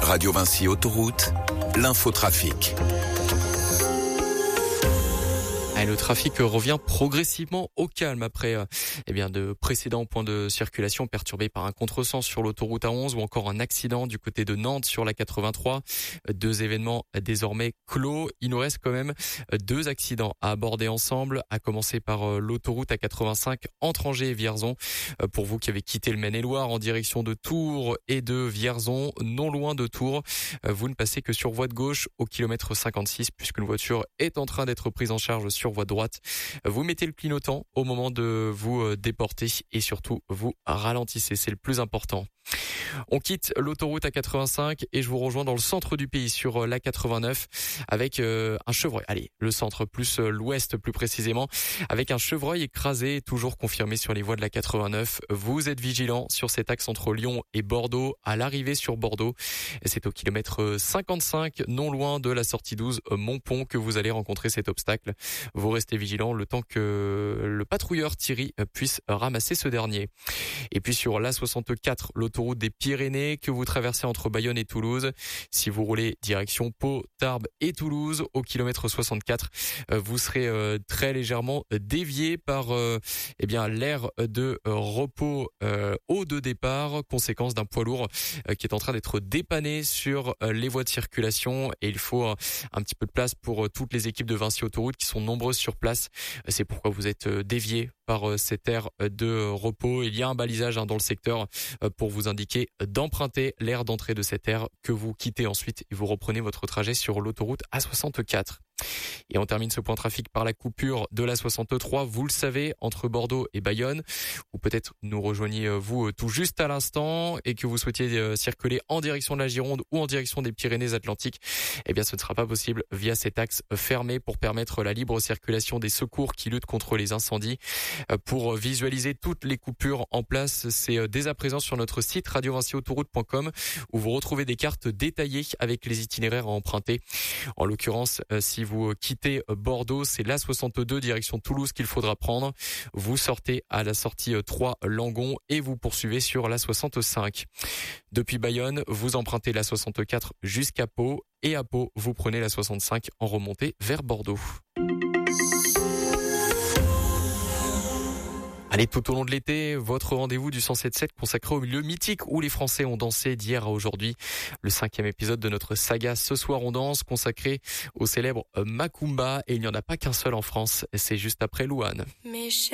Radio Vinci Autoroute, l'infotrafic. Le trafic revient progressivement au calme après de précédents points de circulation perturbés par un contresens sur l'autoroute A11 ou encore un accident du côté de Nantes sur la 83. Deux événements désormais clos. Il nous reste quand même deux accidents à aborder ensemble, à commencer par l'autoroute A85 entre Angers et Vierzon. Pour vous qui avez quitté le Maine-et-Loire en direction de Tours et de Vierzon, non loin de Tours, vous ne passez que sur voie de gauche au kilomètre 56 puisqu'une voiture est en train d'être prise en charge sur voie droite. Vous mettez le clignotant au moment de vous déporter et surtout vous ralentissez, c'est le plus important. On quitte l'autoroute A85 et je vous rejoins dans le centre du pays sur l'A89 avec un chevreuil. Allez, le centre plus l'ouest plus précisément, avec un chevreuil écrasé, toujours confirmé sur les voies de l'A89. Vous êtes vigilants sur cet axe entre Lyon et Bordeaux à l'arrivée sur Bordeaux. C'est au kilomètre 55, non loin de la sortie 12 Montpont que vous allez rencontrer cet obstacle. Vous restez vigilants le temps que le patrouilleur Thierry puisse ramasser ce dernier. Et puis sur l'A64, l'autoroute des Pyrénées que vous traversez entre Bayonne et Toulouse. Si vous roulez direction Pau, Tarbes et Toulouse au kilomètre 64, vous serez très légèrement dévié par l'aire de repos au de départ, conséquence d'un poids lourd qui est en train d'être dépanné sur les voies de circulation et il faut un petit peu de place pour toutes les équipes de Vinci Autoroute qui sont nombreuses sur place. C'est pourquoi vous êtes dévié par cette aire de repos. Il y a un balisage dans le secteur pour vous indiquer d'emprunter l'aire d'entrée de cette aire que vous quittez ensuite et vous reprenez votre trajet sur l'autoroute A64. Et on termine ce point trafic par la coupure de la 63, vous le savez, entre Bordeaux et Bayonne, ou peut-être nous rejoignez-vous tout juste à l'instant et que vous souhaitiez circuler en direction de la Gironde ou en direction des Pyrénées-Atlantiques, eh bien ce ne sera pas possible via cet axe fermé pour permettre la libre circulation des secours qui luttent contre les incendies. Pour visualiser toutes les coupures en place, c'est dès à présent sur notre site radiovinciautoroute.com où vous retrouvez des cartes détaillées avec les itinéraires à emprunter. En l'occurrence, si vous quittez Bordeaux, c'est l'A62 direction Toulouse qu'il faudra prendre. Vous sortez à la sortie 3 Langon et vous poursuivez sur l'A65. Depuis Bayonne, vous empruntez l'A64 jusqu'à Pau et à Pau, vous prenez l'A65 en remontée vers Bordeaux. Allez, tout au long de l'été, votre rendez-vous du 107.7 consacré au milieu mythique où les Français ont dansé d'hier à aujourd'hui. Le 5e épisode de notre saga Ce soir on danse consacré au célèbre Macumba et il n'y en a pas qu'un seul en France. C'est juste après Louane.